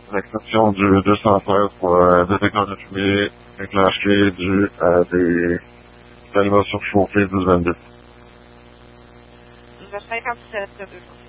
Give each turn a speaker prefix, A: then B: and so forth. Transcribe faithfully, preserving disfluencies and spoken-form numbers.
A: l'exception du deux cent seize pour euh, détecteur de fumée déclenché dû à des aliments surchauffés du vingt-deux.
B: Le cinquante-sept, deux.